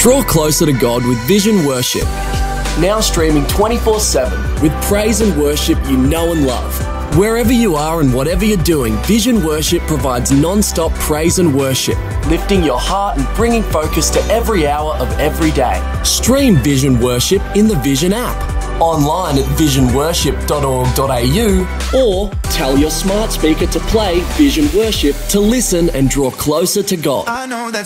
Draw closer to God with Vision Worship. Now streaming 24/7 with praise and worship you know and love. Wherever you are and whatever you're doing, Vision Worship provides non-stop praise and worship, lifting your heart and bringing focus to every hour of every day. Stream Vision Worship in the Vision app, online at visionworship.org.au, or tell your smart speaker to play Vision Worship to listen and draw closer to God.